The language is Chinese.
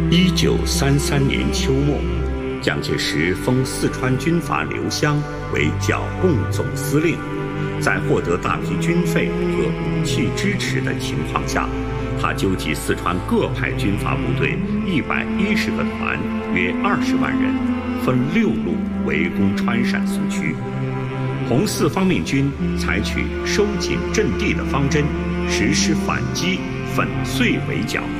1933年秋末，蒋介石封四川军阀刘湘为剿共总司令。在获得大批军费和武器支持的情况下，他纠集四川各派军阀部队110个团，约20万人，分6路围攻川陕苏区。红四方面军采取收紧阵地的方针，实施反击，粉碎围剿。